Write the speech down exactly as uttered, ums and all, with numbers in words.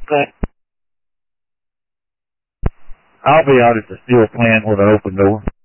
Okay. I'll be out at the steel plant with an open door.